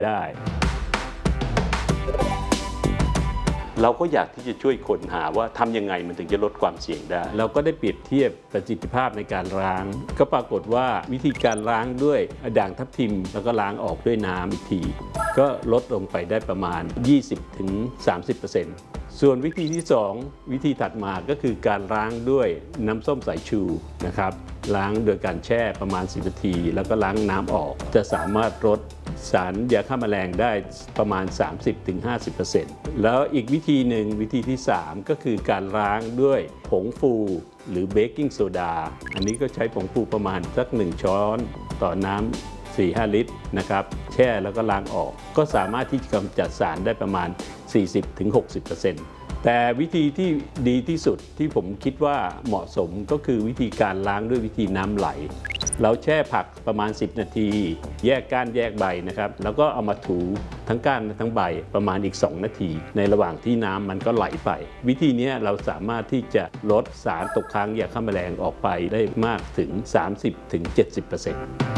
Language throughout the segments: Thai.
ได้เราก็อยากที่จะช่วยคนหาว่าทำยังไงมันถึงจะลดความเสี่ยงได้เราก็ได้เปรียบเทียบประสิทธิภาพในการล้างก็ปรากฏว่าวิธีการล้างด้วยด่างทับทิมแล้วก็ล้างออกด้วยน้ำอีกทีก็ลดลงไปได้ประมาณ 20-30%ส่วนวิธีที่2วิธีถัดมาก็คือการล้างด้วยน้ำส้มสายชูนะครับล้างโดยการแช่ประมาณ10 นาทีแล้วก็ล้างน้ำออกจะสามารถลดสารยาฆ่าแมลงได้ประมาณ 30-50% แล้วอีกวิธีหนึ่งวิธีที่3ก็คือการล้างด้วยผงฟูหรือเบกกิ้งโซดาอันนี้ก็ใช้ผงฟูประมาณสัก1 ช้อนต่อน้ำ4-5 ลิตรนะครับแช่แล้วก็ล้างออกก็สามารถที่จะกำจัดสารได้ประมาณ 40-60%แต่วิธีที่ดีที่สุดที่ผมคิดว่าเหมาะสมก็คือวิธีการล้างด้วยวิธีน้ำไหลเราแช่ผักประมาณ10 นาทีแยกก้านแยกใบนะครับแล้วก็เอามาถูทั้งก้านทั้งใบประมาณอีก2 นาทีในระหว่างที่น้ำมันก็ไหลไปวิธีนี้เราสามารถที่จะลดสารตกค้างยาฆ่าแมลงออกไปได้มากถึง 30-70%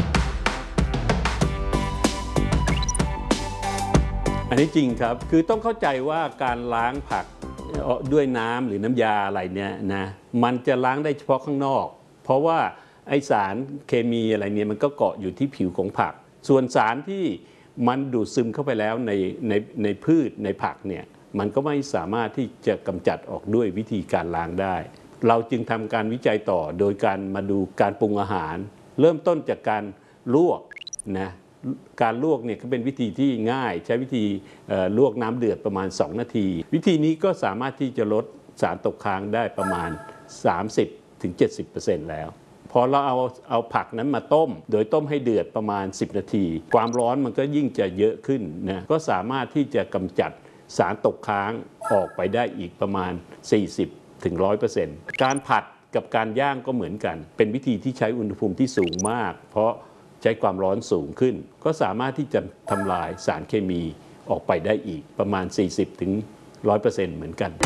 อันนี้จริงครับคือต้องเข้าใจว่าการล้างผักด้วยน้ำหรือน้ำยาอะไรเนี่ยนะมันจะล้างได้เฉพาะข้างนอกเพราะว่าไอสารเคมีอะไรเนี่ยมันก็เกาะอยู่ที่ผิวของผักส่วนสารที่มันดูดซึมเข้าไปแล้วในพืชในผักเนี่ยมันก็ไม่สามารถที่จะกำจัดออกด้วยวิธีการล้างได้เราจึงทำการวิจัยต่อโดยการมาดูการปรุงอาหารเริ่มต้นจากการลวกนะการลวกเนี่ยก็เป็นวิธีที่ง่ายใช้วิธีลวกน้ำเดือดประมาณ2 นาทีวิธีนี้ก็สามารถที่จะลดสารตกค้างได้ประมาณ 30-70% แล้วพอเราเอาผักนั้นมาต้มโดยต้มให้เดือดประมาณ10 นาทีความร้อนมันก็ยิ่งจะเยอะขึ้นนะก็สามารถที่จะกำจัดสารตกค้างออกไปได้อีกประมาณ 40-100% การผัดกับการย่างก็เหมือนกันเป็นวิธีที่ใช้อุณหภูมิที่สูงมากเพราะใช้ความร้อนสูงขึ้นก็สามารถที่จะทำลายสารเคมีออกไปได้อีกประมาณ 40-100% เหมือนกัน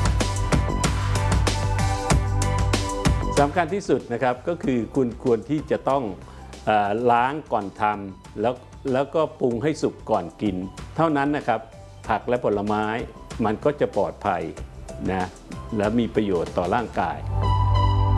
สำคัญที่สุดนะครับก็คือคุณควรที่จะต้องล้างก่อนทำแล้วก็ปรุงให้สุกก่อนกินเท่านั้นนะครับผักและผลไม้มันก็จะปลอดภัยนะและมีประโยชน์ต่อร่างกาย